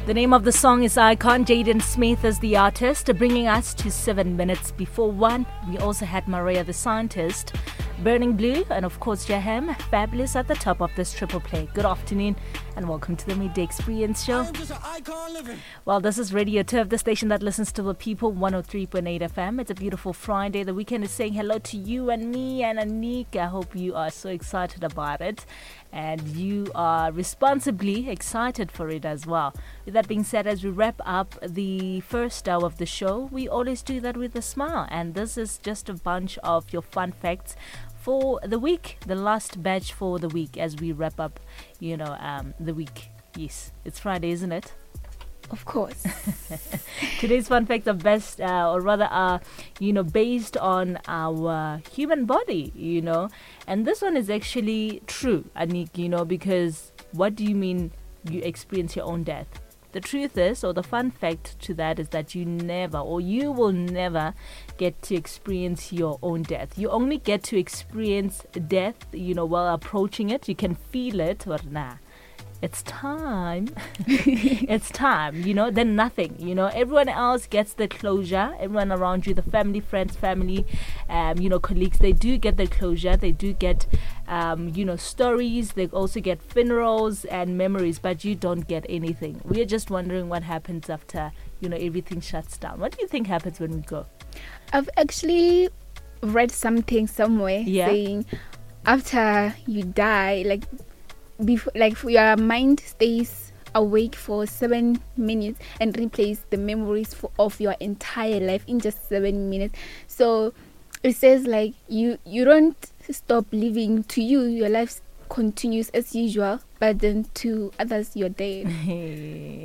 The name of the song is Icon. Jaden Smith is the artist, bringing us to 7 minutes before 1. We also had Maria the Scientist, Burning Blue, and of course Jaham, Fabulous at the top of this triple play. Good afternoon and welcome to the Midday Experience Show. Well, this is Radio Turf, the station that listens to the people, 103.8 FM. It's a beautiful Friday. The weekend is saying hello to you and me and Anik. I hope you are so excited about it and you are responsibly excited for it as well. With that being said, as we wrap up the first hour of the show, we always do that with a smile, and this is just a bunch of your fun facts for the week, the last batch for the week as we wrap up, the week. Yes, it's Friday, isn't it? Of course. Today's fun facts are based on our human body, and this one is actually true, Anik, because what do you mean you experience your own death? The truth is, or the fun fact to that is that you will never get to experience your own death. You only get to experience death, while approaching it. You can feel it, but it's time. It's time, then nothing, everyone else gets the closure. Everyone around you, the family, friends, colleagues, they do get the closure. They do get, stories. They also get funerals and memories, but you don't get anything. We are just wondering what happens after, everything shuts down. What do you think happens when we go? I've actually read something somewhere saying after you die, your mind stays awake for 7 minutes and replays the memories of your entire life in just 7 minutes. So it says you don't stop living. To you, your life continues as usual, but then to others, you're dead.